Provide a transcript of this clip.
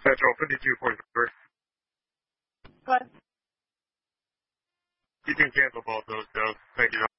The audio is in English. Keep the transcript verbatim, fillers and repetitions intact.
Central fifty-two forty-three. Go ahead. You can cancel both those, though. Thank you.